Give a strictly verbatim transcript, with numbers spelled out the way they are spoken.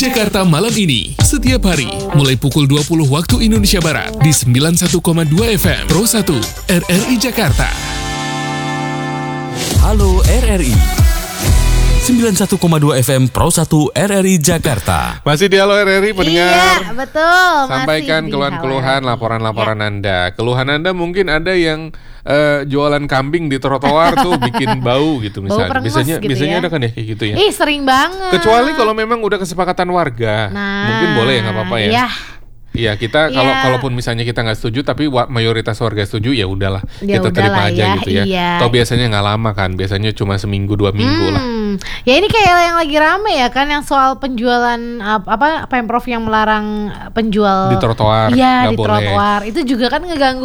Jakarta malam ini. Setiap hari, mulai pukul dua puluh waktu Indonesia Barat di sembilan puluh satu koma dua F M Pro satu R R I Jakarta. Halo R R I sembilan puluh satu koma dua F M Pro satu R R I Jakarta. Masih di Halo R R I pendengar. Iya, betul. Sampaikan keluhan-keluhan, laporan-laporan ya. Anda. Keluhan Anda mungkin ada yang uh, jualan kambing di trotoar tuh bikin bau gitu misalnya. Bau biasanya gitu biasanya ya. ada kan ya kayak gitu ya. Ih, sering banget. Kecuali kalau memang udah kesepakatan warga. Nah, mungkin boleh ya, nggak apa-apa ya. Iya. Iya, kita kalau ya. kalaupun misalnya kita nggak setuju tapi wa- mayoritas warga setuju, ya udahlah, Ya kita terima udahlah aja ya, gitu ya. iya. Atau biasanya nggak lama kan, biasanya cuma seminggu dua minggu Hmm, lah. ya ini kayak yang lagi rame ya kan, yang soal penjualan apa Pemprov yang melarang penjual Di trotoar, Iya, nggak di boleh. trotoar. Itu juga kan ngeganggu